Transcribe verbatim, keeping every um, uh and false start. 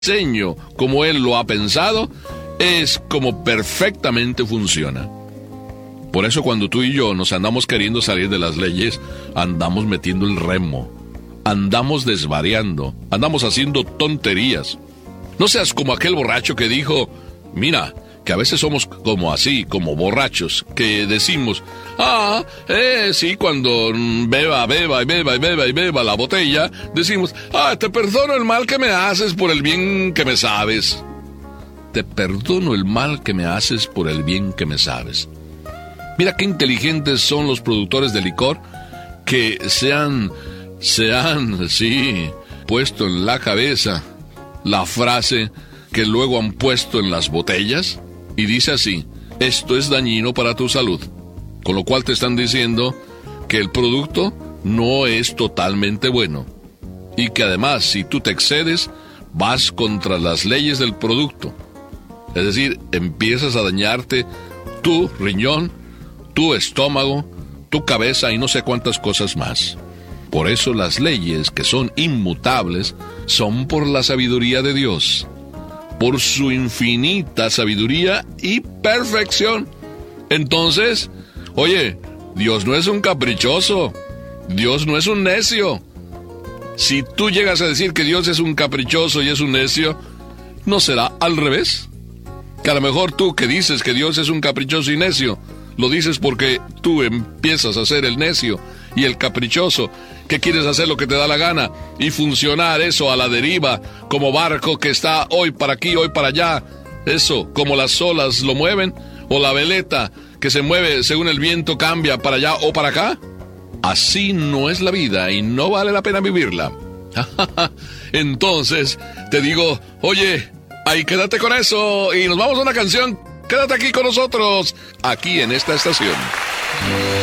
diseño como Él lo ha pensado, es como perfectamente funciona. Por eso cuando tú y yo nos andamos queriendo salir de las leyes, andamos metiendo el remo, andamos desvariando, andamos haciendo tonterías. No seas como aquel borracho que dijo, mira, que a veces somos como así, como borrachos, que decimos, ah, eh, sí, cuando beba, beba y beba y beba y beba la botella, decimos, ah, te perdono el mal que me haces por el bien que me sabes. Te perdono el mal que me haces por el bien que me sabes. Mira qué inteligentes son los productores de licor que se han, se han, sí, puesto en la cabeza la frase que luego han puesto en las botellas y dice así, esto es dañino para tu salud. Con lo cual te están diciendo que el producto no es totalmente bueno y que además si tú te excedes vas contra las leyes del producto. Es decir, empiezas a dañarte tu riñón, tu estómago, tu cabeza y no sé cuántas cosas más. Por eso las leyes que son inmutables son por la sabiduría de Dios, por su infinita sabiduría y perfección. Entonces, oye, Dios no es un caprichoso, Dios no es un necio. Si tú llegas a decir que Dios es un caprichoso y es un necio, ¿no será al revés? Que a lo mejor tú que dices que Dios es un caprichoso y necio, lo dices porque tú empiezas a ser el necio y el caprichoso, que quieres hacer lo que te da la gana y funcionar eso a la deriva, como barco que está hoy para aquí, hoy para allá, eso, como las olas lo mueven, o la veleta que se mueve según el viento cambia para allá o para acá. Así no es la vida y no vale la pena vivirla. Entonces, te digo, oye, ahí quédate con eso y nos vamos a una canción. Quédate aquí con nosotros, aquí en esta estación.